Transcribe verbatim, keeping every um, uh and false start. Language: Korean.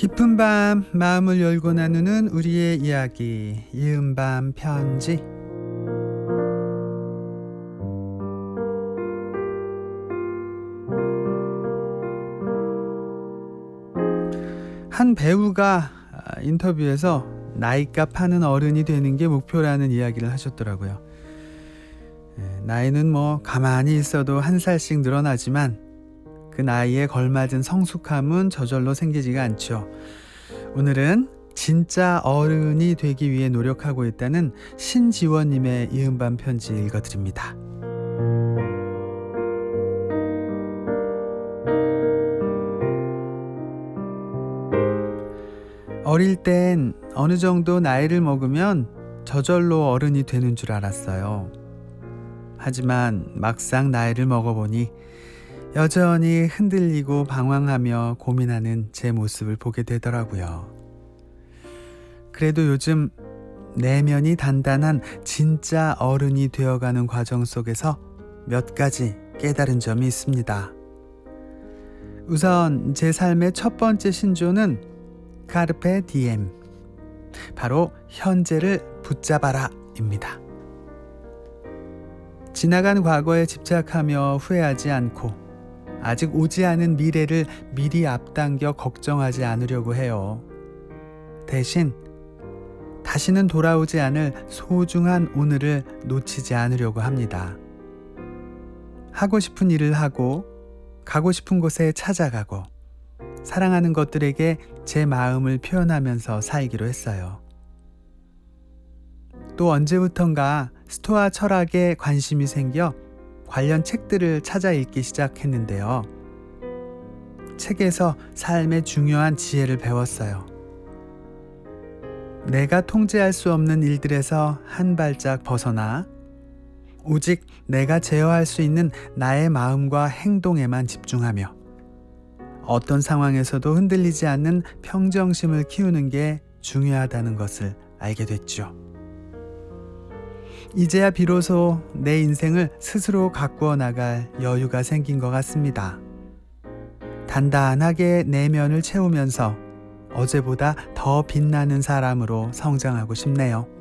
깊은 밤 마음을 열고 나누는 우리의 이야기, 이은밤 편지. 한 배우가 인터뷰에서 나이값 하는 어른이 되는 게 목표라는 이야기를 하셨더라고요. 나이는 뭐 가만히 있어도 한 살씩 늘어나지만 그 나이에 걸맞은 성숙함은 저절로 생기지가 않죠. 오늘은 진짜 어른이 되기 위해 노력하고 있다는 신지원님의 이은밤 편지 읽어드립니다. 어릴 땐 어느 정도 나이를 먹으면 저절로 어른이 되는 줄 알았어요. 하지만 막상 나이를 먹어보니 여전히 흔들리고 방황하며 고민하는 제 모습을 보게 되더라고요. 그래도 요즘 내면이 단단한 진짜 어른이 되어가는 과정 속에서 몇 가지 깨달은 점이 있습니다. 우선 제 삶의 첫 번째 신조는 카르페 디엠, 바로 현재를 붙잡아라 입니다. 지나간 과거에 집착하며 후회하지 않고 아직 오지 않은 미래를 미리 앞당겨 걱정하지 않으려고 해요. 대신 다시는 돌아오지 않을 소중한 오늘을 놓치지 않으려고 합니다. 하고 싶은 일을 하고 가고 싶은 곳에 찾아가고 사랑하는 것들에게 제 마음을 표현하면서 살기로 했어요. 또 언제부턴가 스토아 철학에 관심이 생겨 관련 책들을 찾아 읽기 시작했는데요. 책에서 삶의 중요한 지혜를 배웠어요. 내가 통제할 수 없는 일들에서 한 발짝 벗어나 오직 내가 제어할 수 있는 나의 마음과 행동에만 집중하며 어떤 상황에서도 흔들리지 않는 평정심을 키우는 게 중요하다는 것을 알게 됐죠. 이제야 비로소 내 인생을 스스로 가꾸어 나갈 여유가 생긴 것 같습니다. 단단하게 내면을 채우면서 어제보다 더 빛나는 사람으로 성장하고 싶네요.